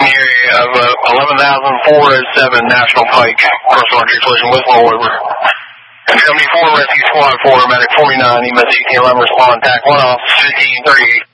In the area of 11,407 National Pike. Personal entry collision with low over. And Company 4, Rescue Squad 4, Medic 49, EMS 1811, respond, TAC 1 off, 1538.